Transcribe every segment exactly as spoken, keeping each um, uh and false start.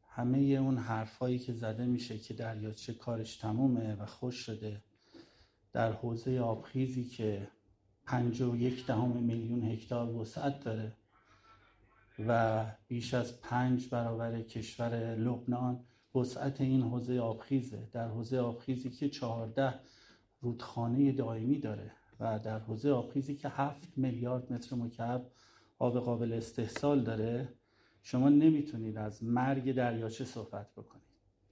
همه اون حرفایی که زده میشه که دریاچه کارش تمومه و خوش شده در حوزه آبخیزی که پنج و یک دهم میلیون هکتار وسعت داره و بیش از پنج برابر کشور لبنان وسعت این حوزه آبخیزه، در حوزه آبخیزی که چهارده رودخانه دائمی داره و در حوزه آبخیزی که هفت میلیارد متر مکعب آب قابل استحصال داره. شما نمیتونید از مرگ دریاچه صحبت بکنید.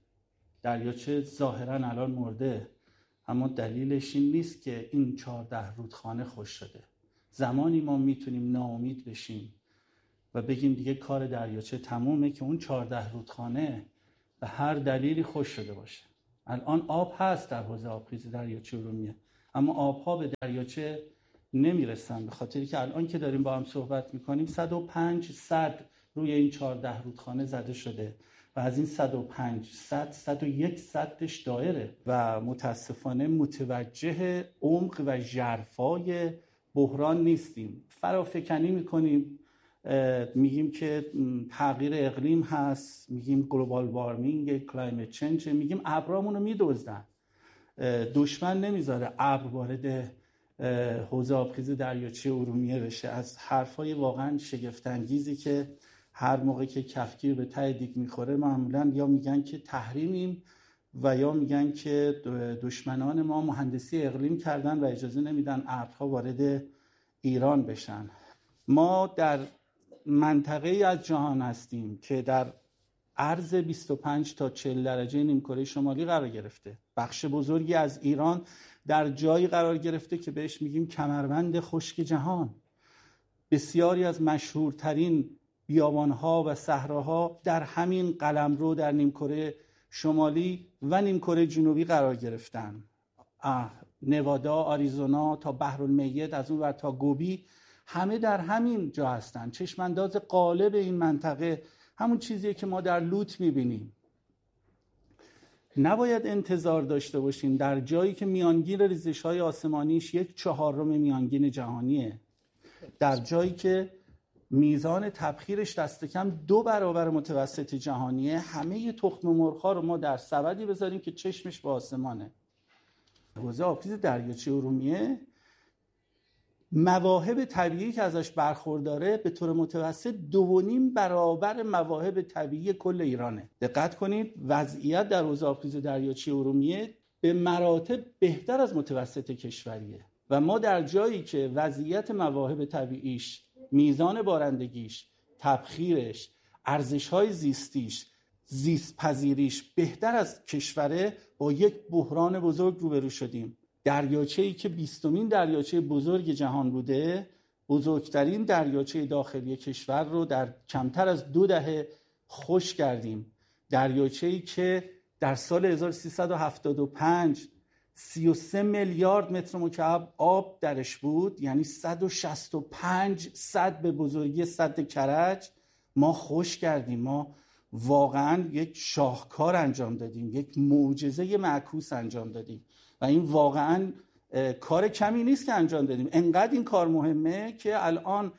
دریاچه ظاهراً الان مرده، اما دلیلش این نیست که این چهارده رودخانه خوش شده. زمانی ما میتونیم ناامید بشیم و بگیم دیگه کار دریاچه تمومه که اون چهارده رودخانه به هر دلیلی خوش شده باشه. الان آب هست در حوزه آبخیز دریاچه ارومیه، اما آبها به دریاچه نمیرسن، به خاطری که الان که داریم با هم صحبت میکنیم صد و پنج سد روی این چهارده رودخانه زده شده و از این صد و پنج سد صد و یک سدش دایره و متاسفانه متوجه عمق و ژرفای بحران نیستیم. فرافکنی میکنیم، میگیم که تغییر اقلیم هست، میگیم گلوبال وارمینگ، کلایمت چنج، میگیم ابرامون رو میدزدن. دشمن نمیذاره ابر وارد حوزه آبخیز دریاچه ارومیه بشه. از حرفای واقعا شگفت انگیزی که هر موقع که کفگیر به ته دیگ میخوره معمولا یا میگن که تحریمیم و یا میگن که دشمنان ما مهندسی اقلیم کردن و اجازه نمیدن ابرها وارد ایران بشن. ما در منطقه از جهان هستیم که در عرض بیست و پنج تا چهل درجه نیمکره شمالی قرار گرفته. بخش بزرگی از ایران در جایی قرار گرفته که بهش میگیم کمربند خشک جهان. بسیاری از مشهورترین بیابانها و صحراها در همین قلمرو در نیمکره شمالی و نیمکره جنوبی قرار گرفتن. نوادا، آریزونا تا بحرالمیت، از اون ور تا گوبی، همه در همین جا هستن. چشمانداز غالب این منطقه همون چیزیه که ما در لوط میبینیم. نباید انتظار داشته باشیم در جایی که میانگین ریزش‌های آسمانیش یک چهارم میانگین جهانیه، در جایی که میزان تبخیرش دست کم دو برابر متوسط جهانیه، همه تخم مرغ‌ها رو ما در سبدی بذاریم که چشمش به آسمانه. حوزه آبخیز دریاچه ارومیه مواهب طبیعی که ازش برخورداره به طور متوسط دو و نیم برابر مواهب طبیعی کل ایرانه. دقت کنید وضعیت در حوزه آبخیز دریاچه ارومیه به مراتب بهتر از متوسط کشوریه و ما در جایی که وضعیت مواهب طبیعیش، میزان بارندگیش، تبخیرش، ارزش‌های زیستیش، زیست پذیریش بهتر از کشوره، با یک بحران بزرگ روبرو شدیم. دریاچه‌ای که بیستمین دریاچه بزرگ جهان بوده، بزرگترین دریاچه داخلی کشور رو در کمتر از دو دهه خوش کردیم. دریاچه‌ای که در سال هزار و سیصد و هفتاد و پنج سی و سه میلیارد متر مکعب آب درش بود، یعنی صد و شصت و پنج سد به بزرگی سد کرج، ما خوش کردیم. ما واقعا یک شاهکار انجام دادیم، یک معجزه معکوس انجام دادیم و این واقعا کار کمی نیست که انجام دادیم. انقدر این کار مهمه که الان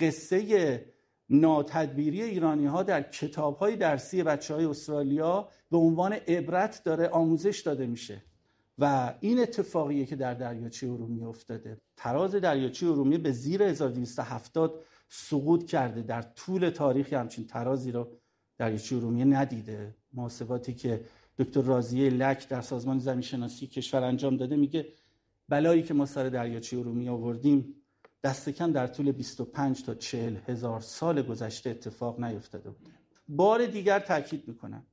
قصه ناتدبیری ایرانی ها در کتاب های درسی بچه های استرالیا به عنوان عبرت داره آموزش داده میشه و این اتفاقیه که در دریاچه ارومیه افتاده. تراز دریاچه ارومیه به زیر هزار و دویست و هفتاد سقوط کرده. در طول تاریخ همچین ترازی رو دریاچه ارومیه ندیده. محاسباتی که دکتر راضیه لک در سازمان زمین شناسی کشور انجام داده میگه بلایی که ما سر دریاچه ارومیه آوردیم دست کم در طول بیست و پنج تا چهل هزار سال گذشته اتفاق نیفتاده بوده. بار دیگر تاکید میکنم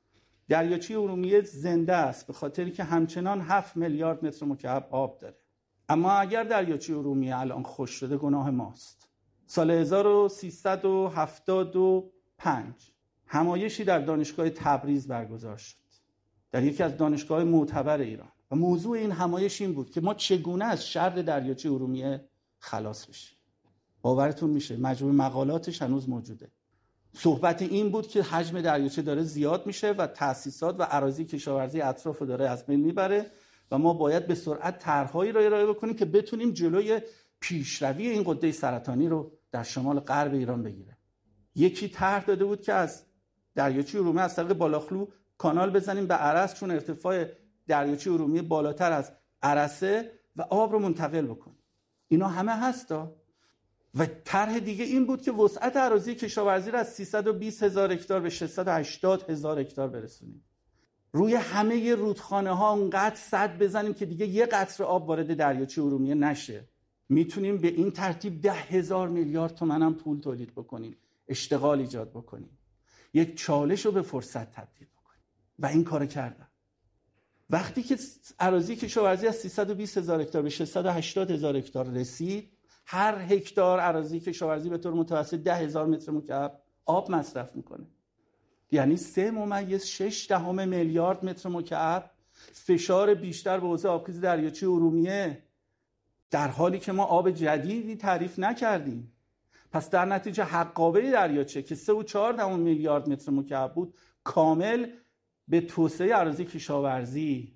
دریاچه ارومیه زنده است به خاطری که همچنان هفت میلیارد متر مکعب آب داره. اما اگر دریاچه ارومیه الان خوش شده گناه ماست. سال هزار و سیصد و هفتاد و پنج همایشی در دانشگاه تبریز برگزار شد، در یکی از دانشگاه‌های معتبر ایران، و موضوع این همایش این بود که ما چگونه از شر دریاچه ارومیه خلاص بشیم. باورتون میشه مجموع مقالاتش هنوز موجوده. صحبت این بود که حجم دریاچه داره زیاد میشه و تأسیسات و اراضی کشاورزی اطراف داره از بین میبره و ما باید به سرعت طرح‌هایی را ارائه بکنیم که بتونیم جلوی پیشروی این غده سرطانی رو در شمال غرب ایران بگیره. یکی طرح داده بود که از دریاچه ارومیه از طریق بالاخلو کانال بزنیم به عرس، چون ارتفاع دریاچه ارومیه بالاتر از عرسه، و آب رو منتقل بکنیم. اینا همه هستا. و طرح دیگه این بود که وسعت اراضی کشاورزی رو از سیصد و بیست هزار هکتار به ششصد و هشتاد هزار هکتار برسونیم. روی همه رودخانه ها اونقدر سد بزنیم که دیگه یه قطره آب وارد دریاچه ارومیه نشه. میتونیم به این ترتیب ده هزار میلیارد تومان هم پول تولید بکنیم، اشتغال ایجاد بکنیم، یک چالش رو به فرصت تبدیل بکنیم. و این کارو کردن. وقتی که اراضی کشاورزی از سیصد و بیست هزار هکتار به ششصد و هشتاد هزار هکتار رسید، هر هکتار اراضی کشاورزی به طور متوسط ده هزار متر مکعب آب مصرف میکنه. یعنی سه ممیز شش دهم میلیارد متر مکعب فشار بیشتر به حوزه آبخیز دریاچه ارومیه، در حالی که ما آب جدیدی تعریف نکردیم. پس در نتیجه حقابه دریاچه که سه و چهار دهم میلیارد متر مکعب بود کامل به توسعه اراضی کشاورزی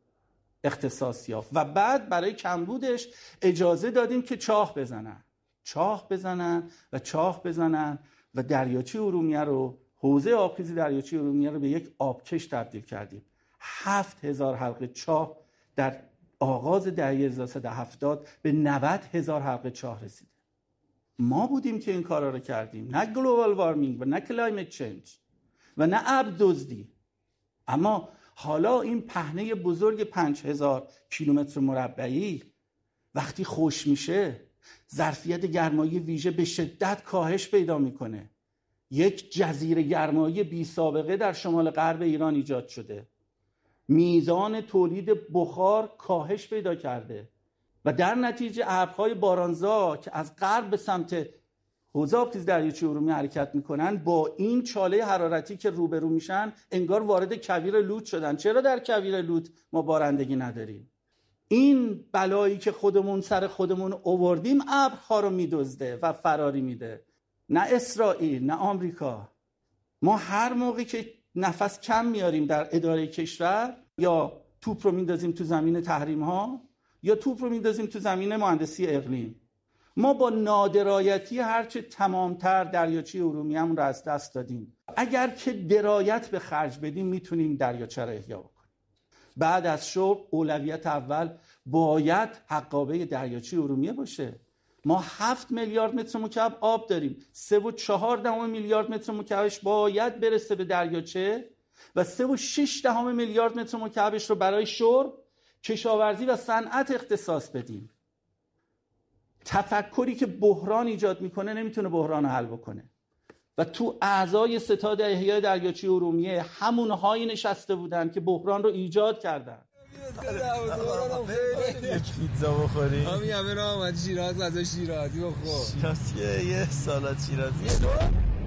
اختصاص یافت و بعد برای کمبودش اجازه دادیم که چاه بزنن چاه بزنن و چاه بزنن و دریاچه ارومیه رو، حوزه آبخیز دریاچه ارومیه رو به یک آبکش تبدیل کردیم. هفت هزار حلقه چاه در آغاز دهه هزار و سیصد و هفتاد به نود هزار حلقه چاه رسیده. ما بودیم که این کارا رو کردیم، نه گلوبال وارمینگ و نه کلایمت چنج و نه ابر دزدی. اما حالا این پهنه بزرگ پنج هزار کیلومتر مربعی وقتی خوش میشه، ظرفیت گرمایی ویژه به شدت کاهش پیدا میکنه. یک جزیره گرمایی بی سابقه در شمال غرب ایران ایجاد شده. میزان تولید بخار کاهش پیدا کرده و در نتیجه ابرهای بارانزا که از غرب به سمت حوزه آبخیز دریاچه ارومیه حرکت میکنن، با این چاله حرارتی که روبرو میشن انگار وارد کویر لوت شدن. چرا در کویر لوت ما بارندگی نداریم؟ این بلایی که خودمون سر خودمون آوردیم ابرها رو میدزده و فراری میده. نه اسرائیل نه آمریکا. ما هر موقع که نفس کم میاریم در اداره کشور، یا توپ رو میندازیم تو زمین تحریم ها یا توپ رو میندازیم تو زمین مهندسی اقلیم. ما با نادرایتی هرچه تمامتر دریاچه ارومیه رو از دست دادیم. اگر که درایت به خرج بدیم میتونیم دریاچه رو احیا بکنیم. بعد از شرب اولویت اول باید حقابه دریاچه ارومیه باشه. ما هفت میلیارد متر مکعب آب داریم، سه و چهار دهم میلیارد متر مکعبش باید برسه به دریاچه و سه و شش دهم میلیارد متر مکعبش رو برای شرب، کشاورزی و صنعت اختصاص بدیم. تفکری که بحران ایجاد میکنه نمیتونه بحران رو حل بکنه. و تو اعضای ستاد احیای دریاچه ارومیه همونهایی نشسته بودن که بحران رو ایجاد کردن. یک پیتزا بخوریم. همین همه را آمد شیراز، از شیرازی بخور. شیراز یه سالاد شیرازی.